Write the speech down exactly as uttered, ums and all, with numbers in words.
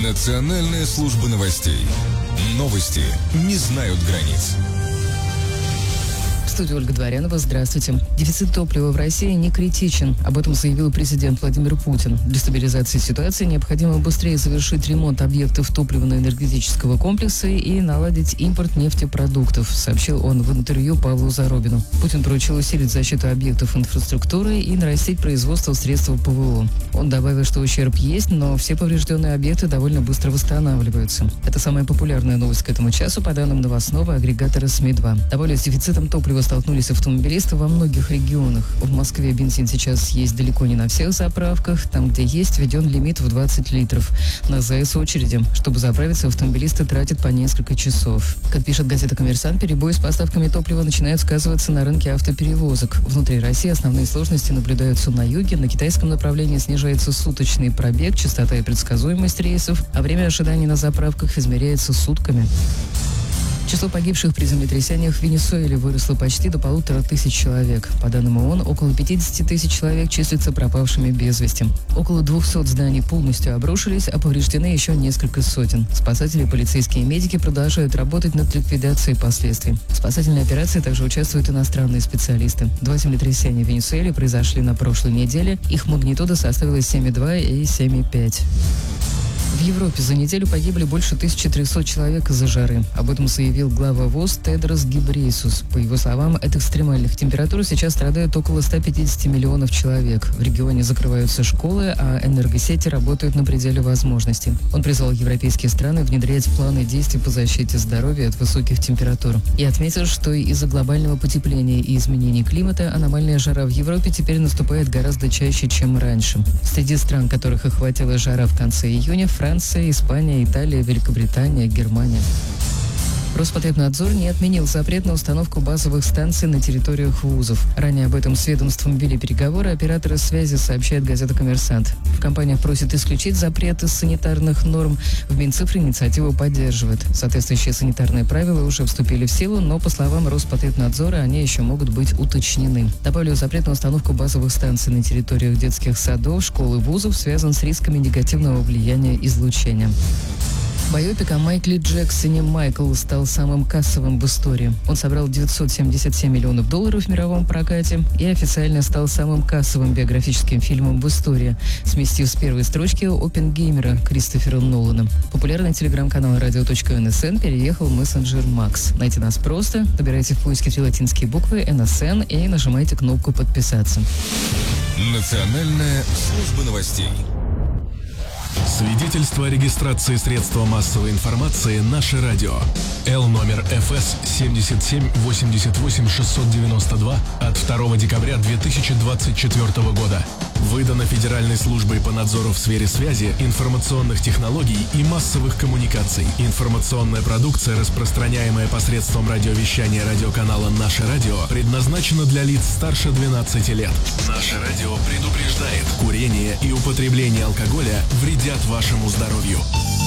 Национальная служба новостей. Новости не знают границ. В студии Ольга Дворянова. Здравствуйте. Дефицит топлива в России не критичен. Об этом заявил президент Владимир Путин. Для стабилизации ситуации необходимо быстрее завершить ремонт объектов топливно-энергетического комплекса и наладить импорт нефтепродуктов, сообщил он в интервью Павлу Зарубину. Путин поручил усилить защиту объектов инфраструктуры и нарастить производство средств ПВО. Он добавил, что ущерб есть, но все поврежденные объекты довольно быстро восстанавливаются. Это самая популярная новость к этому часу, по данным новостного агрегатора СМИ два. Довольно с дефицитом топлива столкнулись автомобилисты во многих регионах. В Москве бензин сейчас есть далеко не на всех заправках. Там, где есть, введен лимит в двадцать литров. На ЗС очереди. Чтобы заправиться, автомобилисты тратят по несколько часов. Как пишет газета «Коммерсант», перебои с поставками топлива начинают сказываться на рынке автоперевозок. Внутри России основные сложности наблюдаются на юге. На китайском направлении снижается суточный пробег, частота и предсказуемость рейсов, а время ожидания на заправках измеряется сутками. Число погибших при землетрясениях в Венесуэле выросло почти до полутора тысяч человек. По данным ООН, около пятьдесят тысяч человек числятся пропавшими без вести. Около двухсот зданий полностью обрушились, а повреждены еще несколько сотен. Спасатели, полицейские и медики продолжают работать над ликвидацией последствий. В спасательной операции также участвуют иностранные специалисты. Два землетрясения в Венесуэле произошли на прошлой неделе. Их магнитуда составила семь и два и семь и пять. В Европе за неделю погибли больше тысячи трёхсот человек из-за жары. Об этом заявил глава ВОЗ Тедрос Гебрейесус. По его словам, от экстремальных температур сейчас страдают около ста пятидесяти миллионов человек. В регионе закрываются школы, а энергосети работают на пределе возможностей. Он призвал европейские страны внедрять планы действий по защите здоровья от высоких температур. И отметил, что из-за глобального потепления и изменений климата аномальная жара в Европе теперь наступает гораздо чаще, чем раньше. Среди стран, которых охватила жара в конце июня, Франция, Испания, Италия, Великобритания, Германия. Роспотребнадзор не отменил запрет на установку базовых станций на территориях вузов. Ранее об этом с ведомством вели переговоры операторы связи, сообщает газета «Коммерсант». В компаниях просят исключить запрет из санитарных норм. В Минцифры инициативу поддерживает. Соответствующие санитарные правила уже вступили в силу, но, по словам Роспотребнадзора, они еще могут быть уточнены. Добавлю, запрет на установку базовых станций на территориях детских садов, школ и вузов связан с рисками негативного влияния излучения. Байопик о Майкле Джексоне «Майкл» стал самым кассовым в истории. Он собрал девятьсот семьдесят семь миллионов долларов в мировом прокате и официально стал самым кассовым биографическим фильмом в истории, сместив с первой строчки «Оппенгеймера» Кристофера Нолана. Популярный телеграм-канал радио точка эн эс эн переехал в мессенджер Макс. Найти нас просто. Набирайте в поиске три латинские буквы эн эс эн и нажимайте кнопку «Подписаться». Национальная служба новостей. Свидетельство о регистрации средства массовой информации «Наше радио». Л номер эф эс семь семь восемь восемь шесть девять два от второго декабря две тысячи двадцать четвёртого года. Выдано Федеральной службой по надзору в сфере связи, информационных технологий и массовых коммуникаций. Информационная продукция, распространяемая посредством радиовещания радиоканала «Наше радио», предназначена для лиц старше двенадцати лет. «Наше радио» предупреждает: курение и употребление алкоголя вредят вашему здоровью.